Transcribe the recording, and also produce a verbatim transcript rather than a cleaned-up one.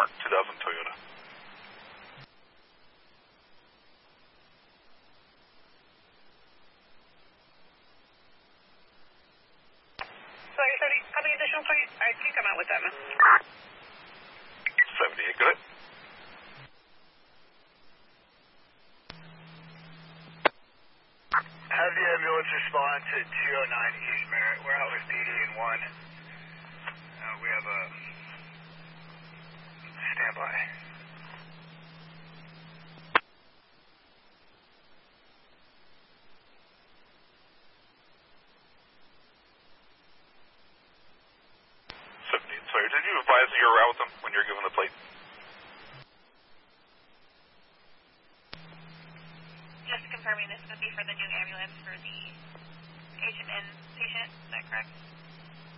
Mark two thousand Toyota. Sorry, sorry. How many additional three? I think I'm out with that now. seventy-eight, good. Have the ambulance respond to two oh nine East Merritt. We're out with P D and one. Uh, we have a standby.